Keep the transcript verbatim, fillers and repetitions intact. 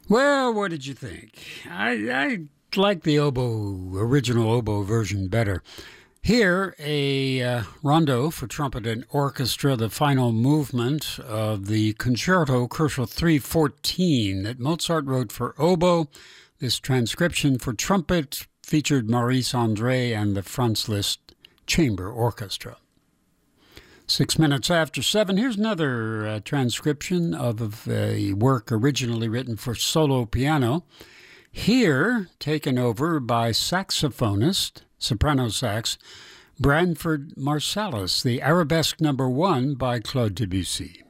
Well, what did you think? I, I like the oboe, original oboe version better. Here, a uh, rondo for trumpet and orchestra, the final movement of the Concerto Crucial three fourteen that Mozart wrote for oboe. This transcription for trumpet featured Maurice André and the Franz Liszt Chamber Orchestra. Six minutes after seven, here's another uh, transcription of a work originally written for solo piano. Here, taken over by saxophonist, soprano sax, Branford Marsalis, the Arabesque number one by Claude Debussy.